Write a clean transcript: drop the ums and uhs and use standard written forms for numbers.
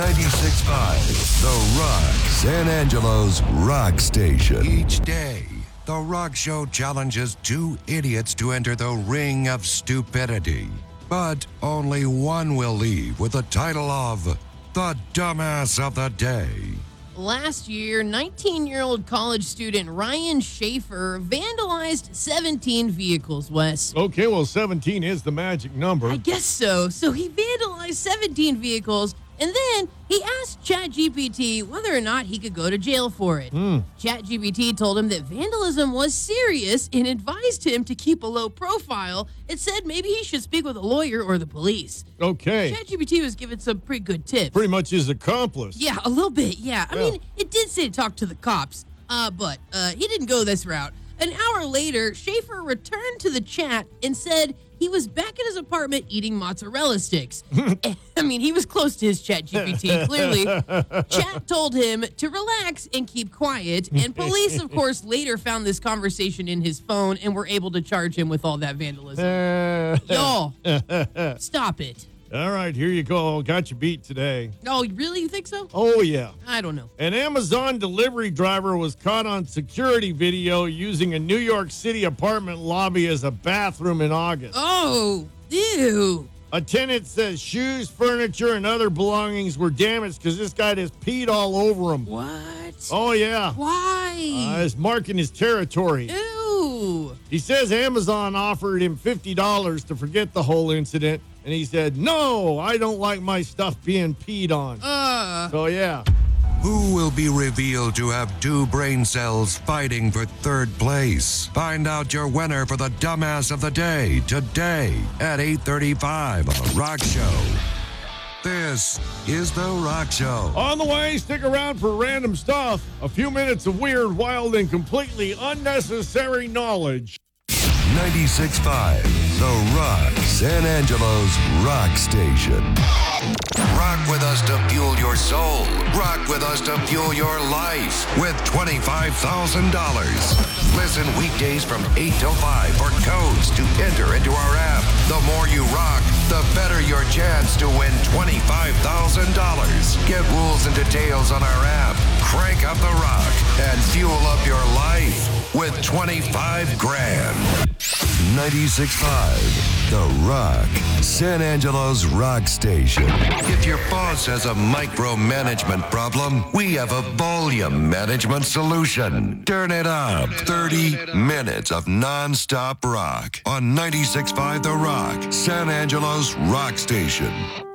96.5, The Rock, San Angelo's rock station. Each day, The Rock Show challenges two idiots to enter the ring of stupidity. But only one will leave with the title of The Dumbass of the Day. Last year, 19-year-old college student Ryan Schaefer vandalized 17 vehicles, Wes. Okay, well, 17 is the magic number. I guess so. So he vandalized 17 vehicles, and then he asked ChatGPT whether or not he could go to jail for it. ChatGPT told him that vandalism was serious and advised him to keep a low profile. It said maybe he should speak with a lawyer or the police. Okay. ChatGPT was giving some pretty good tips. Pretty much his accomplice. Yeah, a little bit, yeah. I mean, it did say to talk to the cops, but he didn't go this route. An hour later, Schaefer returned to the chat and said he was back in his apartment eating mozzarella sticks. I mean, he was close to his ChatGPT, clearly. Chat told him to relax and keep quiet, and police, of course, later found this conversation in his phone and were able to charge him with all that vandalism. Y'all, stop it. All right, here you go. Got you beat today. Oh, really? You think so? Oh, yeah. I don't know. An Amazon delivery driver was caught on security video using a New York City apartment lobby as a bathroom in August. Oh, ew. A tenant says shoes, furniture, and other belongings were damaged because this guy just peed all over him. What? Oh, yeah. Why? It's marking his territory. Ew. He says Amazon offered him $50 to forget the whole incident, and he said, no, I don't like my stuff being peed on. So, yeah. Who will be revealed to have two brain cells fighting for third place? Find out your winner for the Dumbass of the Day today at 8:35 on The Rock Show. This is The Rock Show. On the way, stick around for random stuff. A few minutes of weird, wild, and completely unnecessary knowledge. 96.5, The Rock, San Angelo's rock station. Rock with us to fuel your soul. Rock with us to fuel your life with $25,000. Listen weekdays from 8 till 5 for codes to enter into our app. The more you rock, the better your chance to win $25,000. Get rules and details on our app. Crank up the rock and fuel up your life with 25 grand. 96.5, The Rock, San Angelo's rock station. If your boss has a micromanagement problem, we have a volume management solution. Turn it up. 30 minutes of nonstop rock on 96.5 The Rock, San Angelo's rock station.